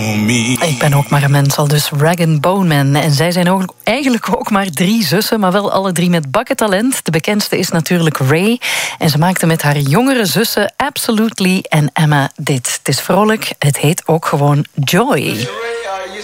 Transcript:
Ik ben ook maar een mens, al dus Rag & Bone Man. En zij zijn eigenlijk ook maar 3 zussen, maar wel alle 3 met bakkentalent. De bekendste is natuurlijk Ray. En ze maakte met haar jongere zussen Absolutely en Emma dit. Het is vrolijk, het heet ook gewoon Joy.